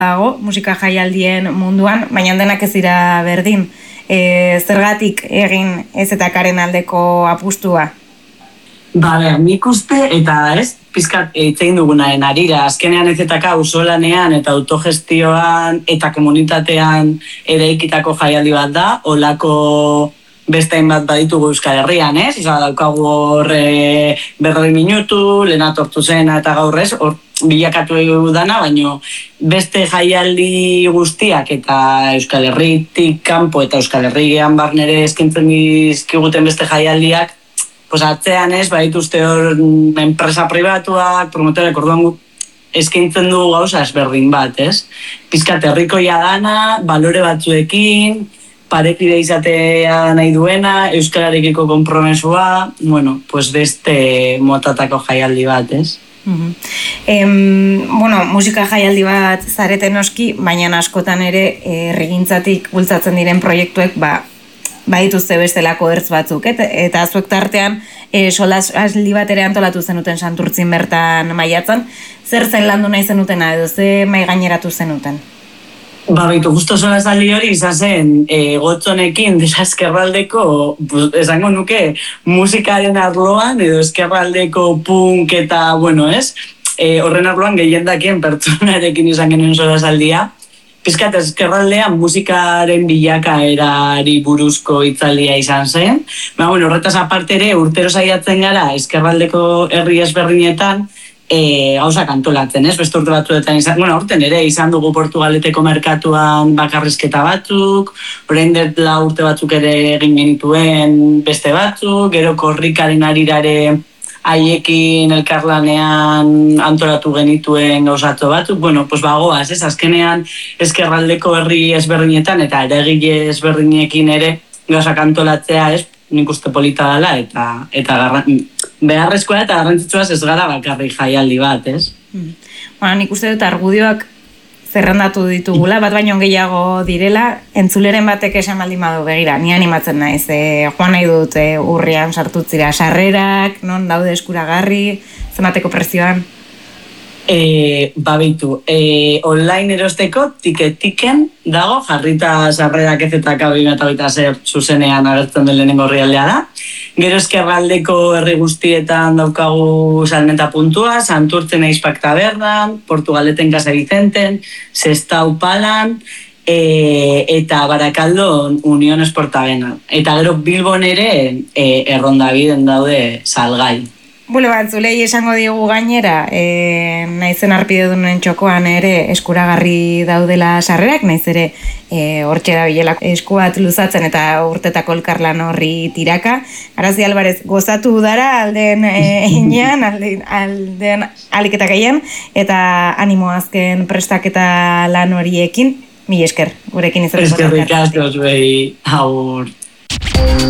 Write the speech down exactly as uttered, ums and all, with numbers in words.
dago musika jaialdien munduan, baina denak ez dira berdin. E, zergatik egin ez eta karen aldeko apustua? Ba, ber, nik uste, eta ez, pizkat eitzein dugunaren arira, azkenean ez eta auzolanean eta autogestioan eta komunitatean eraikitako jaialdi bat da, olako beste hainbat baditugu Euskal Herrian, ez? Iza, daukagu horre berroi minutu, lehen atortu zena eta gaur ez, hor bilakatu dana, baino beste jaialdi guztiak eta Euskal Herritik kanpo eta Euskal Herrian barnere eskintzen dizkiguten beste jaialdiak, pues atzean ez, badituzte hor enpresa pribatuak, promotorek orduan eskaintzen du gauza ezberdin bat, ez? Pizkat herrikoia dana, balore batzuekin, parekide izatea nahi duena, euskararekiko konpromesua, bueno, pues beste motatako jaialdi bat, ez? Uh-huh. em, bueno, musika jaialdi bat zareten oski, baina askotan ere herrigintzatik bultzatzen diren proiektuek ba, badituzte bestelako ertz batzuk, et? Eta zuek tartean e, solasli bat ere antolatu zenuten Santurtzin bertan maiatzan, zer zen landu nahi zenutena edo ze mai gaineratu zenuten? Ba, baitu, justo solasaldi hori izan zen e, gotzonekin desazkerraldeko, esango nuke, musikaren arloan, edo eskerraldeko punk eta, bueno, ez? E, horren arloan gehiendakien pertsonarekin izan genuen solasaldia. Pizkat eskerraldean musikaren bilakaerari buruzko hitzaldia izan zen. Ba, bueno, horretaz aparte ere, urtero saiatzen gara eskerraldeko herri ezberdinetan, E, gauzak antolatzen, ez? Beste urte batzuetan izan, bueno, urten ere izan dugu Portugaleteko merkatuan bakarrizketa batzuk, orain dela urte batzuk ere egin genituen beste batzuk, gero korrikaren arirare haiekin elkarlanean antolatu genituen gauzatxo batzuk, bueno, pues bagoaz, ez? Azkenean eskerraldeko herri ezberdinetan eta eragile ezberdinekin ere gauzak antolatzea, ez? Nik uste polita dela eta, eta garran, beharrezkoa eta garrantzitsua ez gara bakarri jaialdi bat, ez? Hmm. Bueno, nik uste dut argudioak zerrendatu ditugula, bat baino gehiago direla, entzuleren batek esan baldin badu begira, ni animatzen naiz, e, joan nahi dut e, urrian sartutzira sarrerak, non daude eskuragarri, zenbateko prezioan? E, babitu, e, online erosteko tiketiken dago, jarrita sarrerak ez eta kabin eta baita zer zuzenean agertzen den lehenengo herrialdea da. Gero eskerraldeko herri guztietan daukagu salmenta puntua, Santurtzen Eizpak Tabernan, Portugaleten Casa Vicenten, Sestau Palan, e, eta Barakaldon Unión Esportavenan. Eta gero Bilbon ere e, errondabiden daude salgai. Bule bat, zulei esango digu gainera, e, naizen arpidedunen txokoan ere eskuragarri daudela sarrerak, naiz ere e, hortxe da bilela esku bat luzatzen eta urtetako elkarlan horri tiraka. Arazi Alvarez, gozatu dara alden einean, alden, alden aliketak egin, eta animo azken prestaketa lan horiekin, mila esker, gurekin izateko. Eskerrik asko zuei, aur.